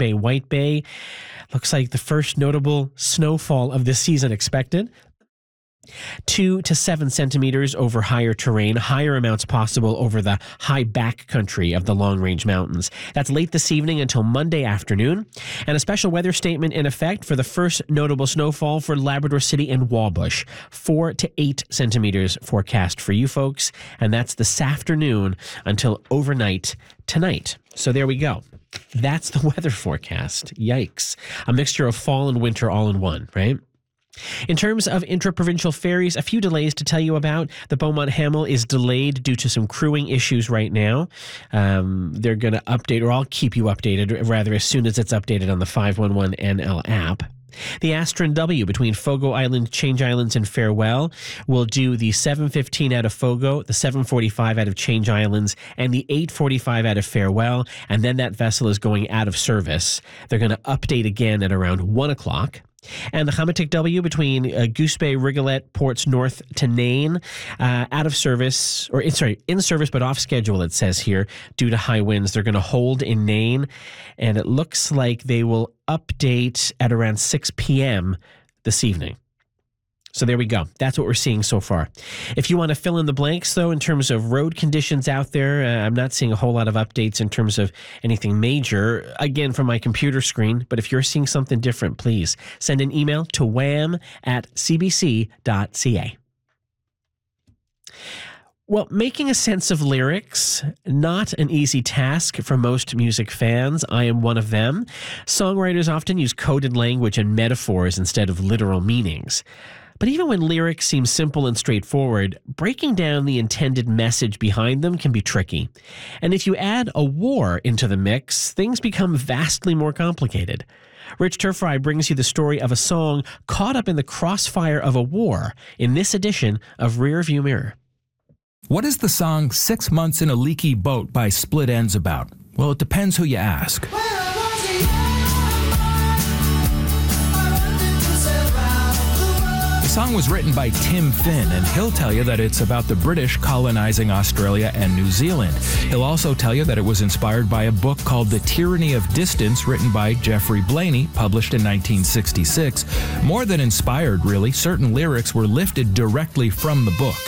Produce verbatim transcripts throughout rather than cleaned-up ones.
Bay, White Bay. Looks like the first notable snowfall of this season expected. Two to seven centimeters over higher terrain, higher amounts possible over the high back country of the Long Range Mountains. That's late this evening until Monday afternoon. And a special weather statement in effect for the first notable snowfall for Labrador City and Wabush. Four to eight centimeters forecast for you folks. And that's this afternoon until overnight tonight. So there we go. That's the weather forecast. Yikes. A mixture of fall and winter all in one, right? In terms of intra-provincial ferries, a few delays to tell you about. The Beaumont Hamel is delayed due to some crewing issues right now. Um, they're going to update, or I'll keep you updated, rather, as soon as it's updated on the five one one N L app. The Astron W between Fogo Island, Change Islands, and Farewell will do the seven fifteen out of Fogo, the seven forty-five out of Change Islands, and the eight forty-five out of Farewell, and then that vessel is going out of service. They're going to update again at around one o'clock. And the Hamatic W between uh, Goose Bay, Rigolette, Ports North to Nain, uh, out of service, or sorry, in service but off schedule, it says here, due to high winds. They're going to hold in Nain, and it looks like they will update at around six p.m. this evening. So there we go. That's what we're seeing so far. If you want to fill in the blanks, though, in terms of road conditions out there, uh, I'm not seeing a whole lot of updates in terms of anything major, again, from my computer screen. But if you're seeing something different, please send an email to wham at c b c dot c a. Well, making a sense of lyrics, not an easy task for most music fans. I am one of them. Songwriters often use coded language and metaphors instead of literal meanings. But even when lyrics seem simple and straightforward, breaking down the intended message behind them can be tricky. And if you add a war into the mix, things become vastly more complicated. Rich Turfry brings you the story of a song caught up in the crossfire of a war in this edition of Rearview Mirror. What is the song Six Months in a Leaky Boat by Split Enz about? Well, it depends who you ask. The song was written by Tim Finn, and he'll tell you that it's about the British colonizing Australia and New Zealand. He'll also tell you that it was inspired by a book called The Tyranny of Distance, written by Geoffrey Blaney, published in nineteen sixty-six. More than inspired, really, certain lyrics were lifted directly from the book.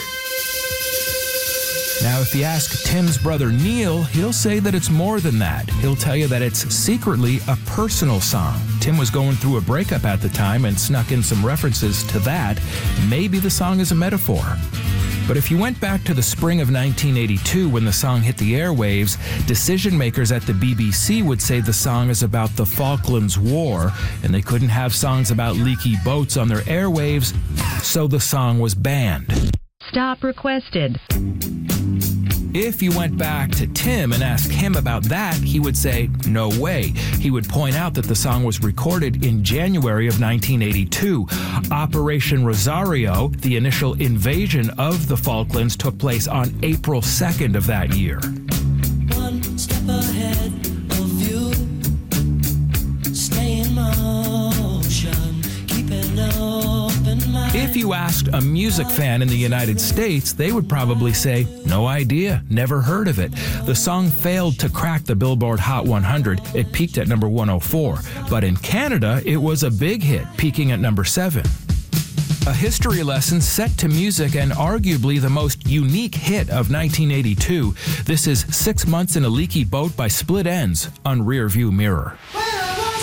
Now, if you ask Tim's brother Neil, he'll say that it's more than that. He'll tell you that it's secretly a personal song. Tim was going through a breakup at the time and snuck in some references to that. Maybe the song is a metaphor. But if you went back to the spring of nineteen eighty-two when the song hit the airwaves, decision makers at the B B C would say the song is about the Falklands War, and they couldn't have songs about leaky boats on their airwaves, so the song was banned. Stop requested. If you went back to Tim and asked him about that, he would say, no way. He would point out that the song was recorded in January of nineteen eighty-two. Operation Rosario, the initial invasion of the Falklands, took place on April second of that year. One step ahead of you, stay in motion, keep an open mind. If you asked a music fan in the United States, they would probably say, no idea, never heard of it. The song failed to crack the Billboard Hot one hundred. It peaked at number one oh four. But in Canada, it was a big hit, peaking at number seven. A history lesson set to music and arguably the most unique hit of nineteen eighty-two. This is Six Months in a Leaky Boat by Split Enz on Rearview Mirror.